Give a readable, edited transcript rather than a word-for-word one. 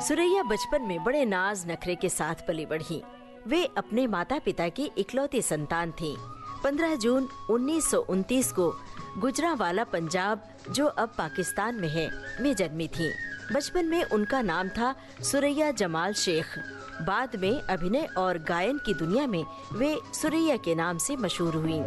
सुरैया बचपन में बड़े नाज नखरे के साथ पली बढ़ी। वे अपने माता पिता की इकलौती संतान थीं। 15 जून 1929 को गुजरांवाला पंजाब, जो अब पाकिस्तान में है, में जन्मी थीं। बचपन में उनका नाम था सुरैया जमाल शेख। बाद में अभिनय और गायन की दुनिया में वे सुरैया के नाम से मशहूर हुईं।